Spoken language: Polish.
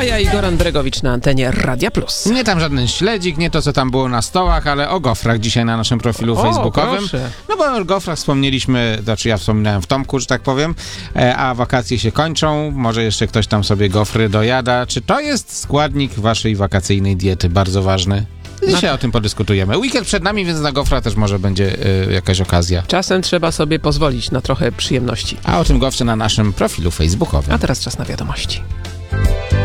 A ja Igor Andregowicz na antenie Radia Plus. Nie tam żaden śledzik, nie to, co tam było na stołach, ale o gofrach dzisiaj na naszym profilu facebookowym. Proszę. No bo o gofrach wspomnieliśmy, znaczy ja wspominałem w Tomku, że tak powiem, a wakacje się kończą, może jeszcze ktoś tam sobie gofry dojada. Czy to jest składnik waszej wakacyjnej diety? Bardzo ważny. Dzisiaj o tym podyskutujemy. Weekend przed nami, więc na gofra też może będzie jakaś okazja. Czasem trzeba sobie pozwolić na trochę przyjemności. A o tym gofrze na naszym profilu facebookowym. A teraz czas na wiadomości.